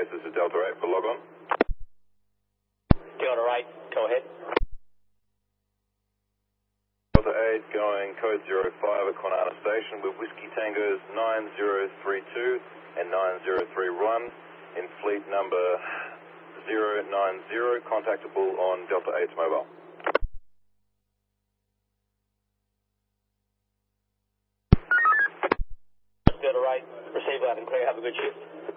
base, this is Delta 8 for log on. Delta 8, go ahead. Delta 8 going code 05 at Kwinana Station with Whiskey Tangos 9032 and 9031 in fleet number 090, contactable on Delta 8's mobile. Delta 8, receive loud and clear, have a good shift.